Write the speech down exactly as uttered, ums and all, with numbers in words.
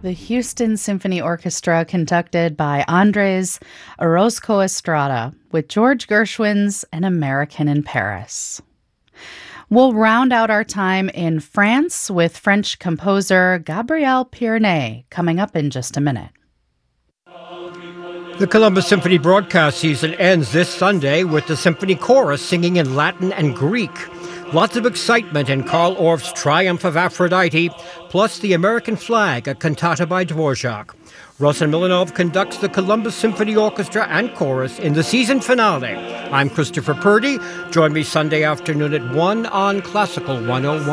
The Houston Symphony Orchestra, conducted by Andres Orozco Estrada, with George Gershwin's An American in Paris. We'll round out our time in France with French composer Gabriel Pierné, coming up in just a minute. The Columbus Symphony broadcast season ends this Sunday with the Symphony Chorus singing in Latin and Greek. Lots of excitement in Carl Orff's Triumph of Aphrodite, plus the American Flag, a cantata by Dvorak. Rosen Milanov conducts the Columbus Symphony Orchestra and Chorus in the season finale. I'm Christopher Purdy. Join me Sunday afternoon at one on Classical one oh one.